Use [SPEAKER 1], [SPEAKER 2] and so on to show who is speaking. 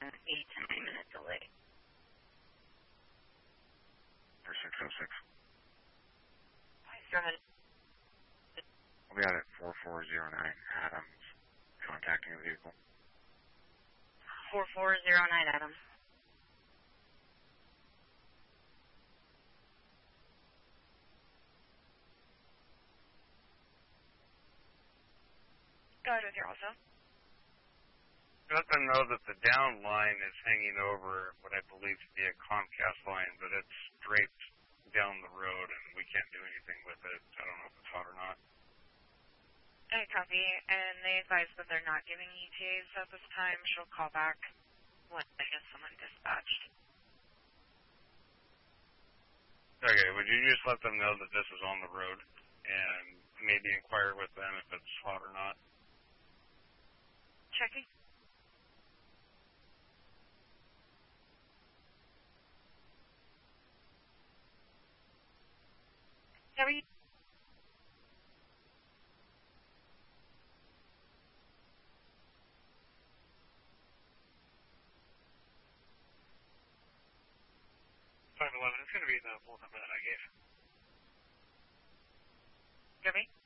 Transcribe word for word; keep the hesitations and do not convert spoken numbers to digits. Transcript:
[SPEAKER 1] eight to nine minute delay.
[SPEAKER 2] For six oh six.
[SPEAKER 1] Go ahead.
[SPEAKER 2] We got it four four zero nine Adams contacting the vehicle.
[SPEAKER 1] four four zero nine Adams. Go ahead with your also.
[SPEAKER 2] Let them know that the down line is hanging over what I believe to be a Comcast line, but it's draped down the road and we can't do anything with it. I don't know if it's hot or not.
[SPEAKER 1] Okay, copy. And they advise that they're not giving E T As at this time. She'll call back when I get someone dispatched.
[SPEAKER 2] Okay, would you just let them know that this is on the road and maybe inquire with them if it's hot or not?
[SPEAKER 1] Checking. How are you?
[SPEAKER 2] five eleven, it's going to be the full number that I gave.
[SPEAKER 1] Hear me?